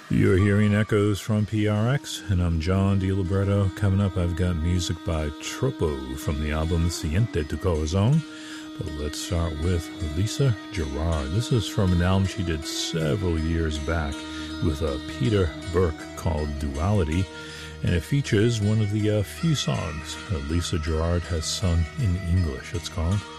You're hearing echoes from PRX, and I'm John DiLibretto. Coming up, I've got music by Troppo from the album Siente tu Corazon. But let's start with Lisa Gerrard. This is from an album she did several years back with Peter Burke called Duality, and it features one of the few songs Lisa Gerrard has sung in English. It's called